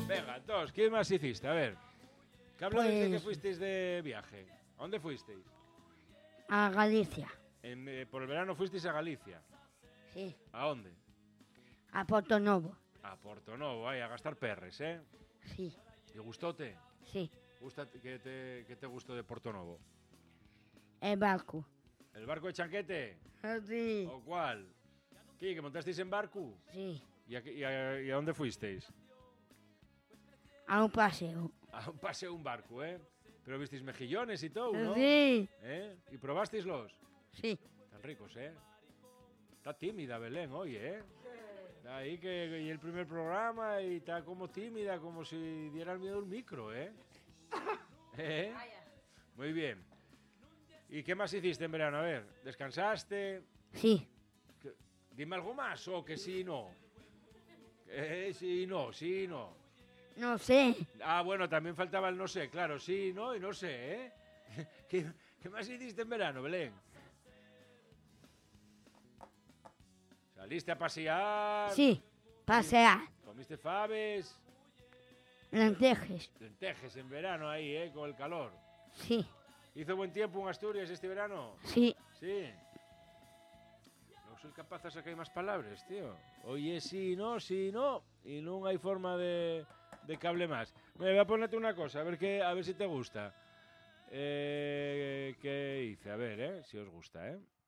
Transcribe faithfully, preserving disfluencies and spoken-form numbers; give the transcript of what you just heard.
Venga, entonces, ¿qué más hiciste? A ver, ¿qué hablas de que Pues- fuisteis de viaje? ¿A dónde fuisteis? A Galicia. En, eh, por el verano fuisteis a Galicia. Sí. ¿A dónde? A Porto Novo. A Portonovo, ahí, a gastar perres, ¿eh? Sí. ¿Y gustóte? Sí. Gusta, ¿qué, te, ¿Qué te gustó de Portonovo? El barco. ¿El barco de Chanquete? Sí. ¿O cuál? ¿Qué, que montasteis en barco? Sí. ¿Y a, qué- y a- y a dónde fuisteis? A un paseo. A un paseo un barco, ¿eh? Pero visteis mejillones y todo, ¿no? Sí. ¿Eh? ¿Y probasteislos? Sí. Tan ricos, ¿eh? Está tímida Belén hoy, ¿eh? Está ahí que y el primer programa y está como tímida, como si diera el miedo el micro, ¿eh? ¿Eh? Muy bien. ¿Y qué más hiciste en verano? A ver, ¿descansaste? Sí. ¿Qué- Dime algo más o que sí no. Eh, sí, no, sí, no. No sé. Ah, bueno, también faltaba el no sé, claro, sí, no y no sé, ¿eh? ¿Qué, qué más hiciste en verano, Belén? ¿Saliste a pasear? Sí. Pasear. ¿Comiste faves? Lentejes. Lentejes en verano ahí, ¿eh? Con el calor. Sí. ¿Hizo buen tiempo en Asturias este verano? Sí. Sí. No soy capaz de sacar más palabras, tío. Oye, sí, no, sí, no. Y no hay forma de, de que hable más. Me voy a ponerte una cosa, a ver, qué, a ver si te gusta. Eh, ¿Qué hice? A ver, ¿eh? Si os gusta, ¿eh?